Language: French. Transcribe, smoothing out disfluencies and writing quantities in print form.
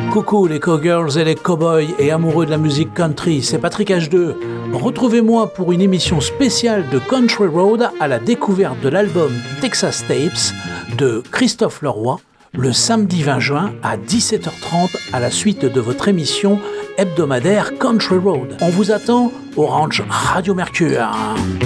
Coucou les cowgirls et les cowboys et amoureux de la musique country, c'est Patrick H2. Retrouvez-moi pour une émission spéciale de Country Road à la découverte de l'album Texas Tapes de Christophe Leroy le samedi 20 juin à 17h30 à la suite de votre émission hebdomadaire Country Road. On vous attend au ranch Radio Mercure.